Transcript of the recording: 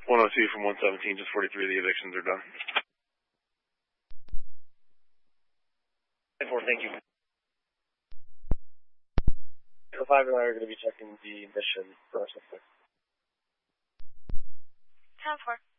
102 from 117, just 43 of the evictions are done. 4, thank you. 5 and I are going to be checking the mission for our suspect. 10-4.